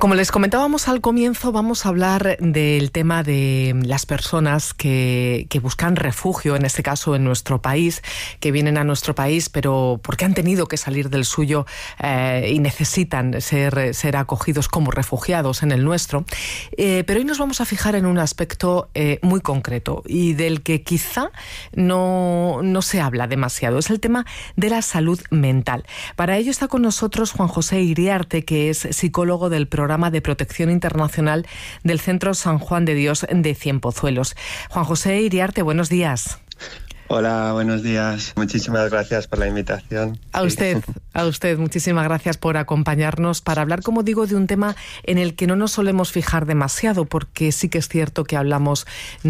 Como les comentábamos al comienzo, vamos a hablar del tema de las personas que buscan refugio, en este caso en nuestro país, que vienen a nuestro país, pero porque han tenido que salir del suyo y necesitan ser acogidos como refugiados en el nuestro. Pero hoy nos vamos a fijar en un aspecto muy concreto y del que quizá no se habla demasiado. Es el tema de la salud mental. Para ello está con nosotros Juan José Iriarte, que es psicólogo del Programa de Protección Internacional del Centro San Juan de Dios de Cienpozuelos. Juan José Iriarte, buenos días. Hola, buenos días. Muchísimas gracias por la invitación. A usted, muchísimas gracias por acompañarnos para hablar, como digo, de un tema en el que no nos solemos fijar demasiado, porque sí que es cierto que hablamos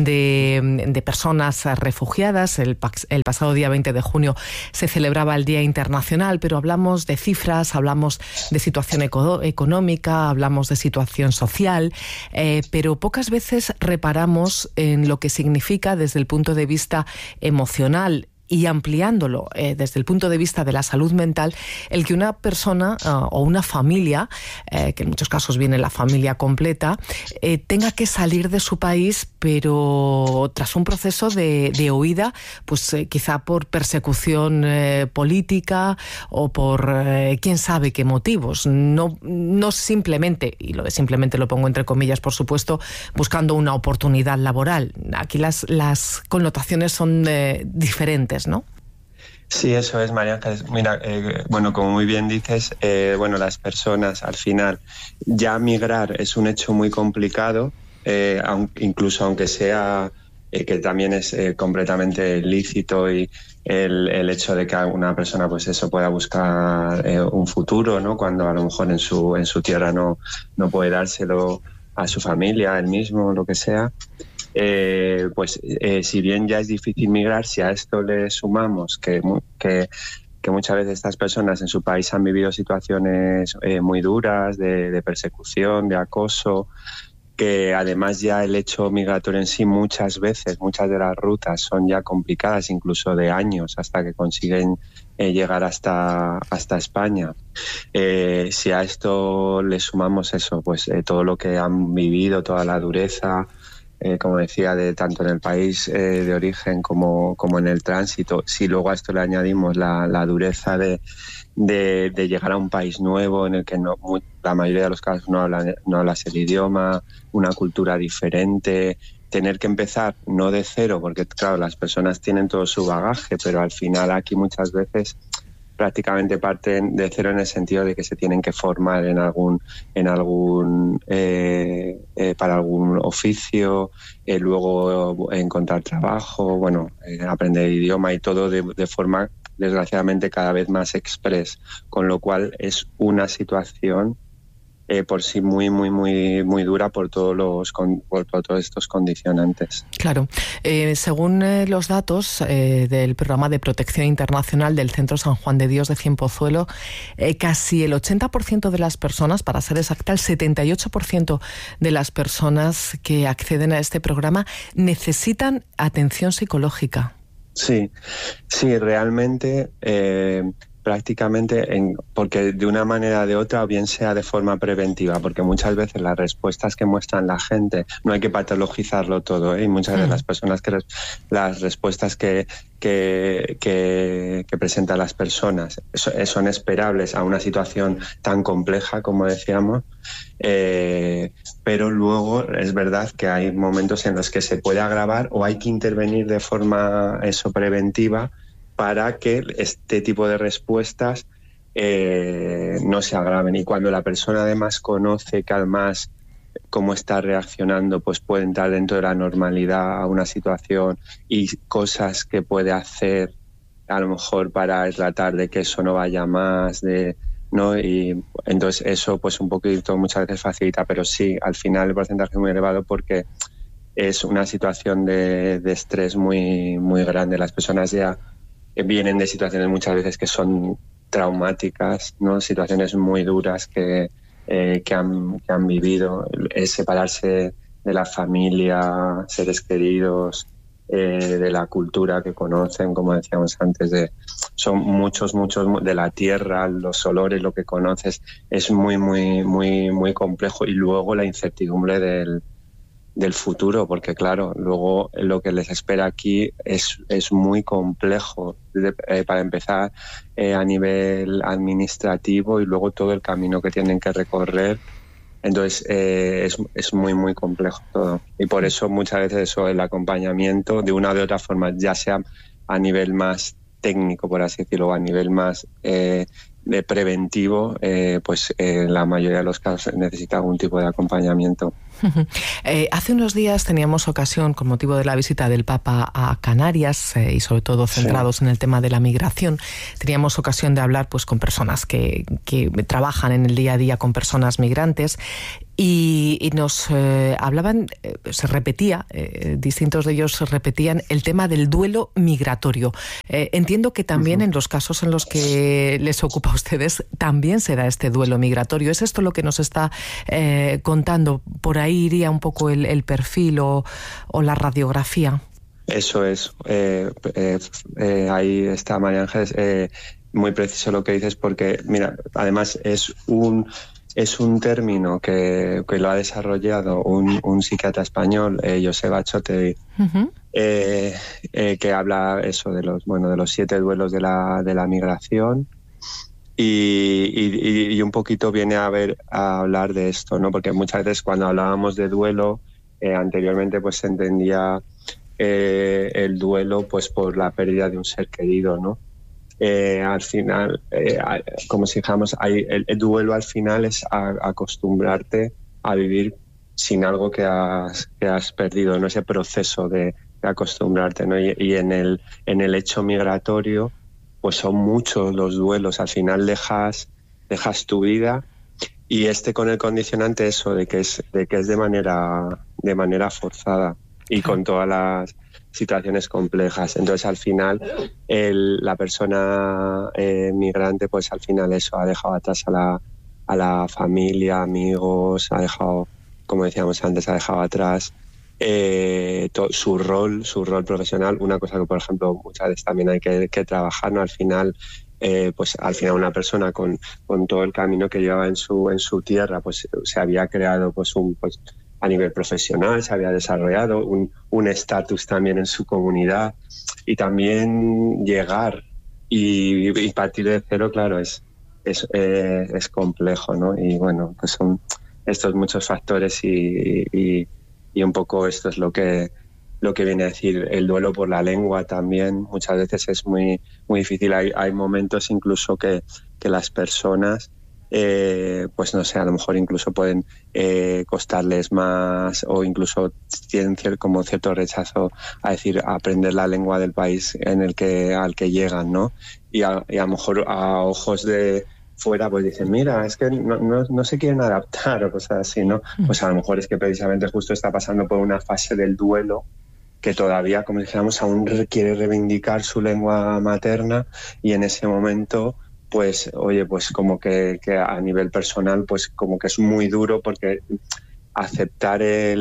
de personas refugiadas. El pasado día 20 de junio se celebraba el Día Internacional, pero hablamos de cifras, hablamos de situación económica, hablamos de situación social, pero pocas veces reparamos en lo que significa desde el punto de vista emocional y ampliándolo desde el punto de vista de la salud mental, el que una persona o una familia, que en muchos casos viene la familia completa, tenga que salir de su país, pero tras un proceso de huida, pues quizá por persecución política o por quién sabe qué motivos. No simplemente, y lo de simplemente lo pongo entre comillas, por supuesto, buscando una oportunidad laboral. Aquí las connotaciones son diferentes, ¿no? Sí, eso es, María Ángeles. Mira, bueno, como muy bien dices, las personas al final, ya migrar es un hecho muy complicado, incluso aunque sea que también es completamente lícito, y el hecho de que una persona pues eso pueda buscar un futuro, ¿no? Cuando a lo mejor en su tierra no puede dárselo a su familia, a él mismo, lo que sea. Si bien ya es difícil migrar, si a esto le sumamos que muchas veces estas personas en su país han vivido situaciones muy duras de persecución, de acoso, que además ya el hecho migratorio en sí muchas de las rutas son ya complicadas, incluso de años hasta que consiguen llegar hasta España. Si a esto le sumamos eso, pues todo lo que han vivido, toda la dureza, como decía, de tanto en el país de origen como en el tránsito. Si luego a esto le añadimos la dureza de llegar a un país nuevo en el que la mayoría de los casos no hablas el idioma, una cultura diferente, tener que empezar no de cero, porque claro, las personas tienen todo su bagaje, pero al final aquí muchas veces prácticamente parten de cero en el sentido de que se tienen que formar para algún oficio, luego encontrar trabajo, aprender idioma, y todo de forma desgraciadamente cada vez más express, con lo cual es una situación por sí muy muy muy muy dura por todos estos condicionantes. Claro. Según los datos del Programa de Protección Internacional del Centro San Juan de Dios de Cienpozuelos, casi el 80% de las personas, para ser exacta, el 78% de las personas que acceden a este programa necesitan atención psicológica. Sí, realmente prácticamente, porque de una manera o de otra, o bien sea de forma preventiva, porque muchas veces las respuestas que muestran la gente, no hay que patologizarlo todo, y muchas veces las personas las respuestas que presentan las personas son esperables a una situación tan compleja como decíamos, pero luego es verdad que hay momentos en los que se puede agravar o hay que intervenir de forma preventiva para que este tipo de respuestas no se agraven. Y cuando la persona además conoce que además cómo está reaccionando, pues puede entrar dentro de la normalidad a una situación y cosas que puede hacer a lo mejor para tratar de que eso no vaya más, ¿no? Y entonces eso pues un poquito muchas veces facilita, pero sí, al final el porcentaje es muy elevado porque es una situación de estrés muy, muy grande. Las personas ya vienen de situaciones muchas veces que son traumáticas, ¿no? Situaciones muy duras que han vivido, separarse de la familia, seres queridos, de la cultura que conocen, como decíamos antes, son muchos de la tierra, los olores, lo que conoces, es muy, muy, muy, muy complejo. Y luego la incertidumbre del futuro, porque claro, luego lo que les espera aquí es muy complejo, para empezar a nivel administrativo y luego todo el camino que tienen que recorrer. Entonces es muy, muy complejo todo. Y por eso muchas veces eso, el acompañamiento de una o de otra forma, ya sea a nivel más técnico, por así decirlo, o a nivel más de preventivo, pues en la mayoría de los casos necesita algún tipo de acompañamiento. Hace unos días teníamos ocasión, con motivo de la visita del Papa a Canarias, y sobre todo centrados en el tema de la migración, teníamos ocasión de hablar pues con personas que trabajan en el día a día con personas migrantes, y nos hablaban, se repetía, distintos de ellos repetían el tema del duelo migratorio. Entiendo que también en los casos en los que les ocupa a ustedes también se da este duelo migratorio. ¿Es esto lo que nos está contando? ¿Por ahí iría un poco el perfil o la radiografía? Eso es. Ahí está, María Ángeles. Muy preciso lo que dices, porque, mira, además es un término que lo ha desarrollado un psiquiatra español, Joseba Chotegui, que habla eso de los 7 duelos de la migración. Y un poquito viene a hablar de esto, ¿no? Porque muchas veces cuando hablábamos de duelo, anteriormente pues se entendía el duelo pues por la pérdida de un ser querido, ¿no? Al final, como si dijéramos, el duelo al final es acostumbrarte a vivir sin algo que has perdido, ¿no? Ese proceso de acostumbrarte, ¿no? Y en el hecho migratorio, pues son muchos los duelos. Al final dejas tu vida, y con el condicionante eso de que es de manera forzada y con todas las situaciones complejas. Entonces al final la persona migrante pues al final eso ha dejado atrás a la familia, amigos, ha dejado, como decíamos antes, ha dejado atrás su rol profesional. Una cosa que por ejemplo muchas veces también hay que trabajar, ¿no? Al final una persona con todo el camino que llevaba en su tierra, pues se había creado a nivel profesional, se había desarrollado un estatus también en su comunidad, y también llegar y partir de cero, claro, es complejo, ¿no? Y bueno, pues son estos muchos factores y un poco esto es lo que viene a decir el duelo por la lengua también. Muchas veces es muy, muy difícil. Hay momentos incluso que las personas pues no sé, a lo mejor incluso pueden costarles más, o incluso tienen como cierto rechazo a aprender la lengua del país al que llegan, ¿no? Y a lo mejor a ojos de fuera pues dicen, mira, es que no se quieren adaptar o cosas así, ¿no? Pues a lo mejor es que precisamente justo está pasando por una fase del duelo que todavía, como dijéramos, aún quiere reivindicar su lengua materna, y en ese momento pues oye, pues como que a nivel personal pues como que es muy duro, porque aceptar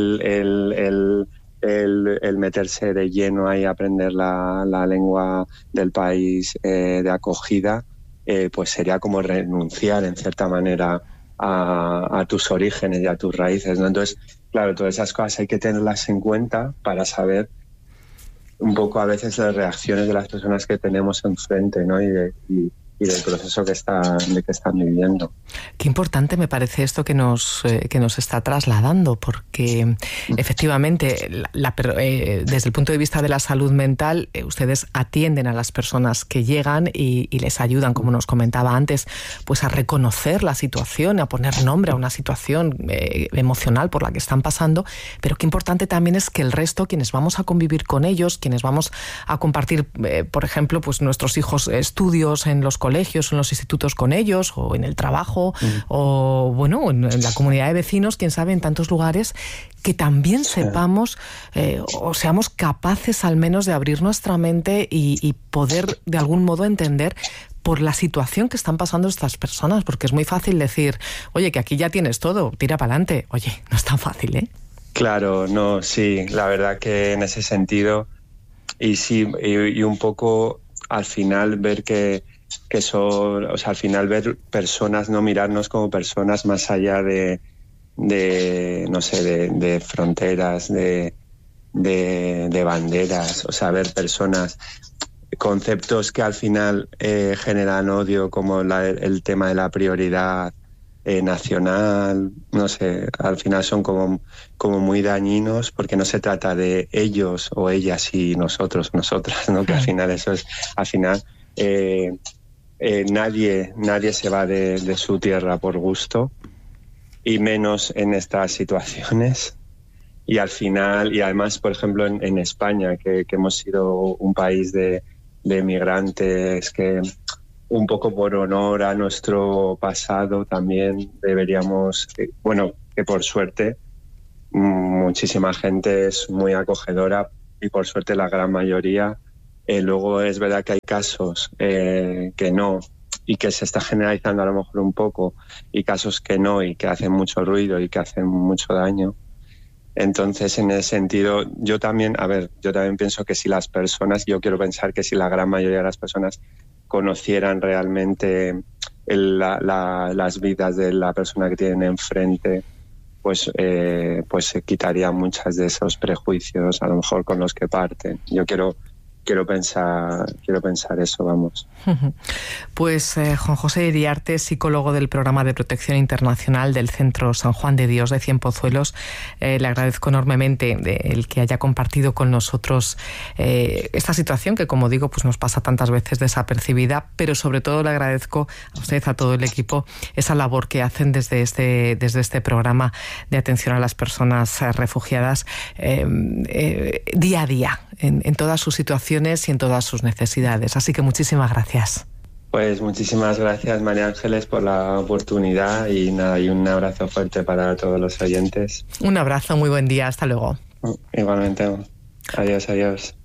el meterse de lleno ahí a aprender la lengua del país de acogida, pues sería como renunciar en cierta manera a tus orígenes y a tus raíces, ¿no? Entonces, claro, todas esas cosas hay que tenerlas en cuenta para saber un poco a veces las reacciones de las personas que tenemos enfrente, ¿no? Y del proceso que están viviendo. Qué importante me parece esto que nos está trasladando, porque efectivamente desde el punto de vista de la salud mental, ustedes atienden a las personas que llegan y les ayudan, como nos comentaba antes, pues a reconocer la situación, a poner nombre a una situación emocional por la que están pasando, pero qué importante también es que el resto, quienes vamos a convivir con ellos, quienes vamos a compartir, por ejemplo, pues nuestros hijos estudios en los colegios, en los institutos con ellos, o en el trabajo, o bueno, en la comunidad de vecinos, quién sabe, en tantos lugares, que también sepamos o seamos capaces al menos de abrir nuestra mente y poder de algún modo entender por la situación que están pasando estas personas, porque es muy fácil decir, oye, que aquí ya tienes todo, tira para adelante. Oye, no es tan fácil, ¿eh? Claro, no, sí, la verdad que en ese sentido Y sí, y un poco al final ver que son, o sea, al final ver personas, no mirarnos como personas más allá de no sé, de fronteras, de banderas, o sea, ver personas, conceptos que al final generan odio, como el tema de la prioridad nacional, no sé, al final son como muy dañinos, porque no se trata de ellos o ellas y nosotros, nosotras, ¿no? Que al final eso es, al final nadie se va de su tierra por gusto, y menos en estas situaciones. Y al final, y además, por ejemplo, en España, que hemos sido un país de migrantes, que un poco por honor a nuestro pasado también deberíamos, bueno, que por suerte muchísima gente es muy acogedora, y por suerte la gran mayoría. Luego es verdad que hay casos que no, y que se está generalizando a lo mejor un poco, y casos que no, y que hacen mucho ruido y que hacen mucho daño. Entonces, en ese sentido, yo también pienso que si las personas, yo quiero pensar que si la gran mayoría de las personas conocieran realmente las vidas de la persona que tienen enfrente, pues se quitaría muchas de esos prejuicios, a lo mejor, con los que parten. Yo quiero pensar eso, vamos. Pues Juan José Iriarte, psicólogo del Programa de Protección Internacional del Centro San Juan de Dios de Cienpozuelos, le agradezco enormemente el que haya compartido con nosotros esta situación que, como digo, pues nos pasa tantas veces desapercibida, pero sobre todo le agradezco a usted, a todo el equipo, esa labor que hacen desde este programa de atención a las personas refugiadas día a día, en todas sus situaciones y en todas sus necesidades. Así que muchísimas gracias. Pues muchísimas gracias, María Ángeles, por la oportunidad, y nada, y un abrazo fuerte para todos los oyentes. Un abrazo, muy buen día, hasta luego. Igualmente. Adiós.